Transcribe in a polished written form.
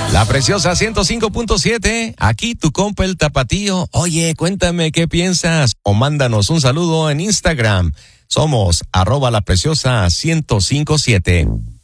La Preciosa 105.7, aquí tu compa el Tapatío. Oye, cuéntame qué piensas o mándanos un saludo en Instagram. Somos @lapreciosa 1057.